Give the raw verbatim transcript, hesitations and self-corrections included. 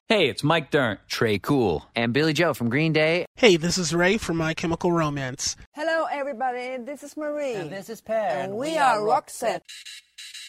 Hey, it's Mike Dirnt. Trey Cool. And Billy Joe from Green Day. Hey, this is Ray from My Chemical Romance. Hello, everybody. This is Marie. And this is Pat. And we, we are Roxette.